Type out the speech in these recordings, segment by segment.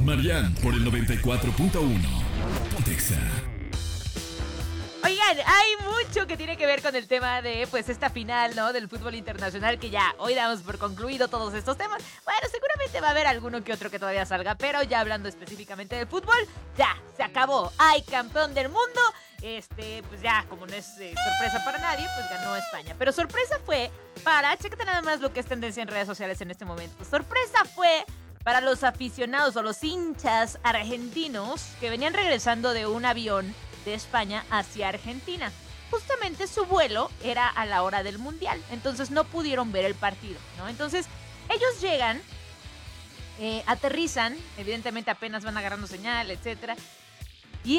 Marian por el 94.1. Pontexa. Oigan, hay mucho que tiene que ver con el tema de, pues, esta final, ¿no? Del fútbol internacional, que ya hoy damos por concluido todos estos temas. Bueno, seguramente va a haber alguno que otro que todavía salga, pero ya hablando específicamente de fútbol, ya, se acabó. Hay campeón del mundo. Pues ya, como no es sorpresa para nadie, pues ganó España. Pero sorpresa fue chécate nada más lo que es tendencia en redes sociales en este momento. Sorpresa fue para los aficionados o los hinchas argentinos que venían regresando de un avión de España hacia Argentina. Justamente su vuelo era a la hora del Mundial, entonces no pudieron ver el partido, ¿no? Entonces ellos llegan, aterrizan, evidentemente apenas van agarrando señal, etcétera. Y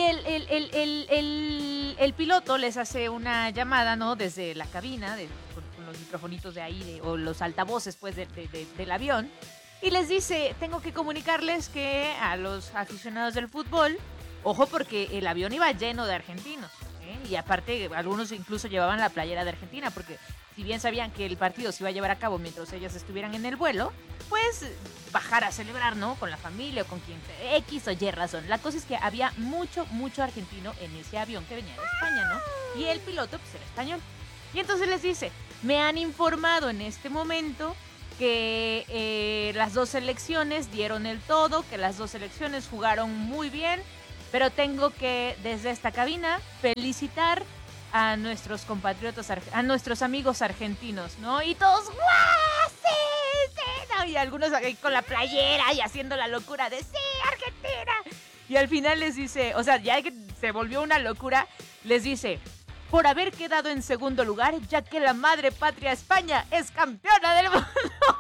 el piloto les hace una llamada, ¿no? Desde la cabina, con los microfonitos de ahí, o los altavoces, pues, del avión. Y les dice, tengo que comunicarles que a los aficionados del fútbol, ojo porque el avión iba lleno de argentinos, ¿eh? Y aparte, algunos incluso llevaban la playera de Argentina, porque si bien sabían que el partido se iba a llevar a cabo mientras ellas estuvieran en el vuelo, pues bajar a celebrar, ¿no? Con la familia o con quien X o Y razón. La cosa es que había mucho argentino en ese avión que venía de España, ¿no? Y el piloto, pues, era español. Y entonces les dice, me han informado en este momento que las dos selecciones dieron el todo, que las dos selecciones jugaron muy bien, pero tengo que, desde esta cabina, felicitar a nuestros compatriotas, a nuestros amigos argentinos, ¿no? Y todos, ¡guau! ¡Sí! ¿No? Y algunos ahí con la playera y haciendo la locura de ¡sí, Argentina! Y al final les dice, o sea, ya que se volvió una locura, les dice, por haber quedado en segundo lugar, ya que la madre patria España es campeona del mundo.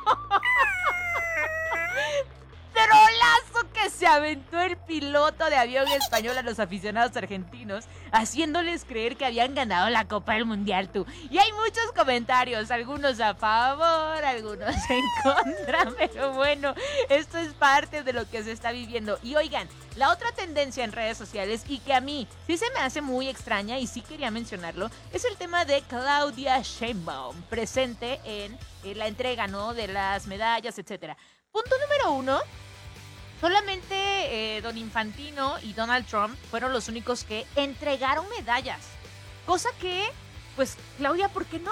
Trolazo que se aventó el piloto de avión español a los aficionados argentinos, haciéndoles creer que habían ganado la Copa del Mundial, tú. Y hay muchos comentarios, algunos a favor, algunos en contra, pero bueno, esto es parte de lo que se está viviendo. Y oigan, la otra tendencia en redes sociales, y que a mí sí se me hace muy extraña y sí quería mencionarlo, es el tema de Claudia Sheinbaum, presente en la entrega, ¿no? De las medallas, etcétera. Punto número 1, solamente Don Infantino y Donald Trump fueron los únicos que entregaron medallas. Cosa que, pues, Claudia, ¿por qué no?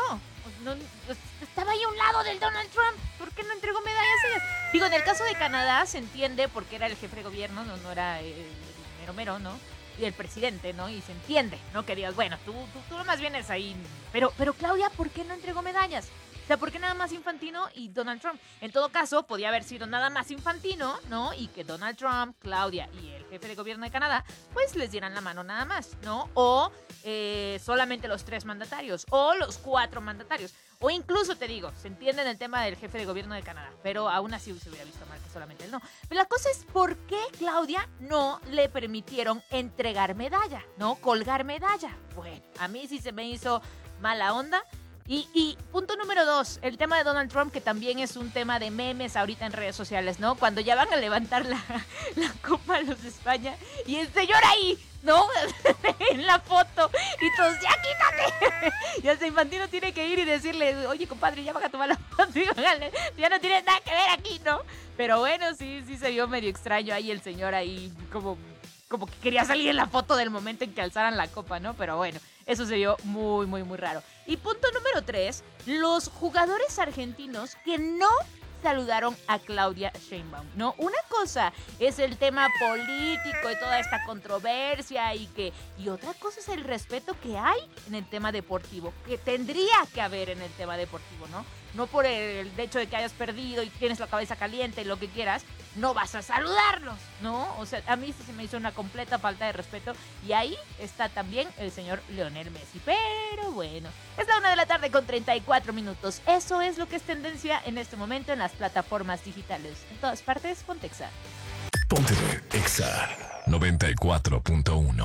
Pues, estaba ahí a un lado del Donald Trump, ¿por qué no entregó medallas ella? Digo, en el caso de Canadá se entiende porque era el jefe de gobierno, no era el mero, ¿no? Y el presidente, ¿no? Y se entiende, ¿no? Que digas, bueno, tú más vienes ahí. Pero Claudia, ¿por qué no entregó medallas? O sea, ¿por qué nada más Infantino y Donald Trump? En todo caso, podía haber sido nada más Infantino, ¿no? Y que Donald Trump, Claudia y el jefe de gobierno de Canadá, pues les dieran la mano nada más, ¿no? O solamente los 3 mandatarios, o los 4 mandatarios. O incluso, te digo, se entiende en el tema del jefe de gobierno de Canadá, pero aún así se hubiera visto mal que solamente él no. Pero la cosa es, ¿por qué Claudia no le permitieron entregar medalla, ¿no? Colgar medalla. Bueno, a mí sí se me hizo mala onda. Y punto número 2, el tema de Donald Trump, que también es un tema de memes ahorita en redes sociales, ¿no? Cuando ya van a levantar la copa a los de España y el señor ahí, ¿no? En la foto y todos, ¡ya quítate! Y hasta Infantino tiene que ir y decirle, oye, compadre, ya baja a tomar la foto, ya no tiene nada que ver aquí, ¿no? Pero bueno, sí se vio medio extraño ahí el señor ahí como que quería salir en la foto del momento en que alzaran la copa, ¿no? Pero bueno, eso se vio muy raro. Y punto número 3, los jugadores argentinos que no saludaron a Claudia Sheinbaum, ¿no? Una cosa es el tema político y toda esta controversia y otra cosa es el respeto que hay en el tema deportivo, que tendría que haber en el tema deportivo, ¿no? No por el hecho de que hayas perdido y tienes la cabeza caliente y lo que quieras, no vas a saludarlos, ¿no? O sea, a mí sí se me hizo una completa falta de respeto y ahí está también el señor Lionel Messi. Pero bueno, es la 1:34 p.m. Eso es lo que es tendencia en este momento en las plataformas digitales. En todas partes, Pontexa. Ponte Exa 94.1.